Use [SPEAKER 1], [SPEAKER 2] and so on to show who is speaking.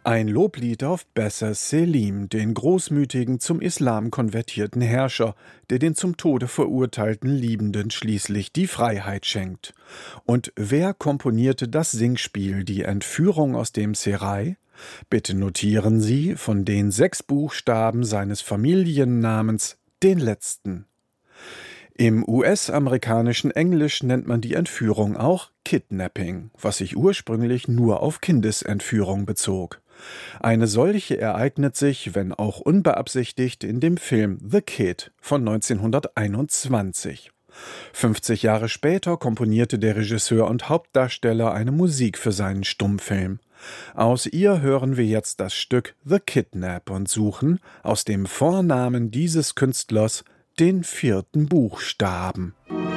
[SPEAKER 1] Ein Loblied auf Besser Selim, den großmütigen, zum Islam konvertierten Herrscher, der den zum Tode verurteilten Liebenden schließlich die Freiheit schenkt. Und wer komponierte das Singspiel Die Entführung aus dem Serail? Bitte notieren Sie von den 6 Buchstaben seines Familiennamens den letzten. Im US-amerikanischen Englisch nennt man die Entführung auch Kidnapping, was sich ursprünglich nur auf Kindesentführung bezog. Eine solche ereignet sich, wenn auch unbeabsichtigt, in dem Film The Kid von 1921. 50 Jahre später komponierte der Regisseur und Hauptdarsteller eine Musik für seinen Stummfilm. Aus ihr hören wir jetzt das Stück The Kidnap und suchen aus dem Vornamen dieses Künstlers den 4. Buchstaben.